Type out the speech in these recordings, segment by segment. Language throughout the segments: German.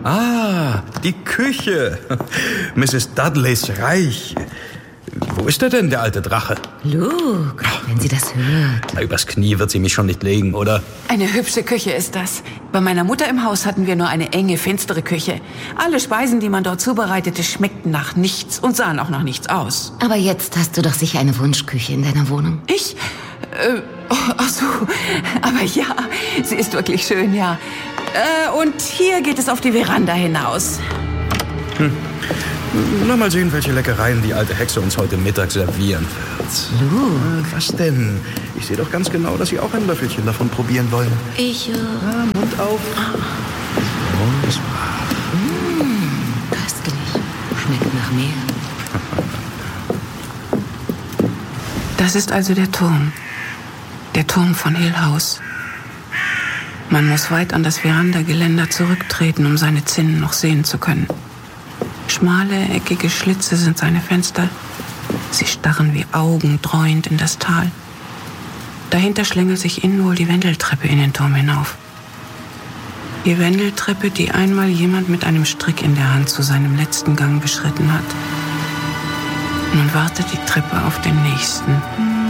Ah, die Küche. Mrs. Dudleys Reich. Wo ist er denn, der alte Drache? Luke, wenn sie das hört. Übers Knie wird sie mich schon nicht legen, oder? Eine hübsche Küche ist das. Bei meiner Mutter im Haus hatten wir nur eine enge, finstere Küche. Alle Speisen, die man dort zubereitete, schmeckten nach nichts und sahen auch nach nichts aus. Aber jetzt hast du doch sicher eine Wunschküche in deiner Wohnung. Ich? Ach so. Aber ja, sie ist wirklich schön, ja. Und hier geht es auf die Veranda hinaus. Na, mal sehen, welche Leckereien die alte Hexe uns heute Mittag servieren wird. Luke. Was denn? Ich sehe doch ganz genau, dass Sie auch ein Löffelchen davon probieren wollen. Ich, Mund auf. Und es war. Köstlich. Schmeckt nach Meer. Das ist also der Turm. Der Turm von Hill House. Man muss weit an das Verandageländer zurücktreten, um seine Zinnen noch sehen zu können. Schmale, eckige Schlitze sind seine Fenster. Sie starren wie Augen dreuend in das Tal. Dahinter schlängelt sich innen wohl die Wendeltreppe in den Turm hinauf. Die Wendeltreppe, die einmal jemand mit einem Strick in der Hand zu seinem letzten Gang beschritten hat. Nun wartet die Treppe auf den nächsten.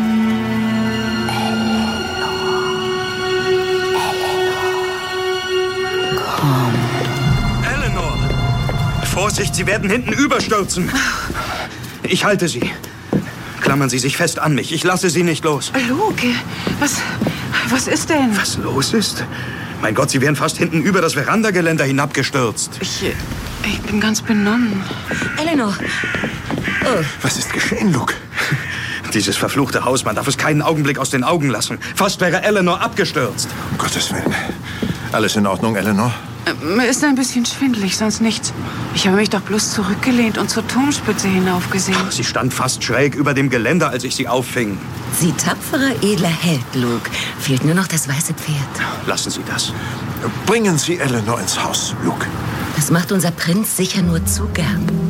Eleanor! Vorsicht, Sie werden hinten überstürzen. Ich halte Sie. Klammern Sie sich fest an mich. Ich lasse Sie nicht los. Luke, was ist denn? Was los ist? Mein Gott, Sie wären fast hinten über das Verandageländer hinabgestürzt. Ich bin ganz benommen. Eleanor. Oh. Was ist geschehen, Luke? Dieses verfluchte Haus, man darf es keinen Augenblick aus den Augen lassen. Fast wäre Eleanor abgestürzt. Um Gottes Willen. Alles in Ordnung, Eleanor? Mir ist ein bisschen schwindelig, sonst nichts. Ich habe mich doch bloß zurückgelehnt und zur Turmspitze hinaufgesehen. Sie stand fast schräg über dem Geländer, als ich sie auffing. Sie tapferer, edler Held, Luke. Fehlt nur noch das weiße Pferd. Lassen Sie das. Bringen Sie Eleanor ins Haus, Luke. Das macht unser Prinz sicher nur zu gern.